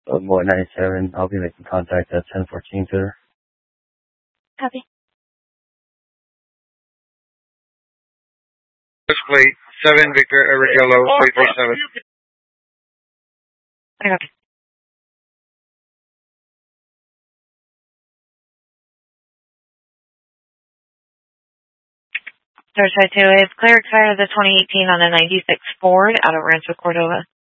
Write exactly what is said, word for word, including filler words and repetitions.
Uh, Boy ninety-seven, I'll be making contact at ten fourteen, sir. Copy. Plate seven Victor Eric Yellow three three seven. I got it. Thursday two, it's clear expired the twenty eighteen on a ninety-six Ford out of Rancho Cordova.